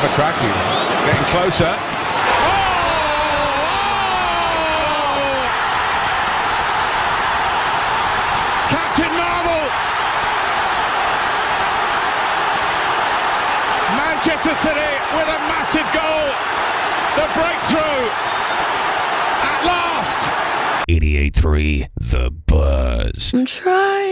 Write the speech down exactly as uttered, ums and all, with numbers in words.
have a crack. He's getting closer. Captain Marvel! Manchester City with a massive goal. The breakthrough at last. eighty-eight point three The Buzz. I'm trying.